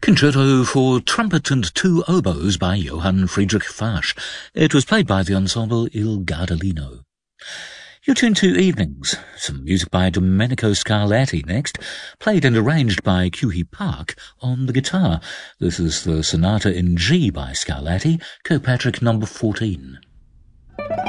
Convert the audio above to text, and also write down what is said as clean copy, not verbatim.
Concerto for Trumpet and Two Oboes by Johann Friedrich Fasch. It was played by the ensemble Il Gardellino. You're tuned to Evenings. Some music by Domenico Scarlatti next, played and arranged by Kyuhee Park on the guitar. This is the Sonata in G by Scarlatti, Kirkpatrick number 14.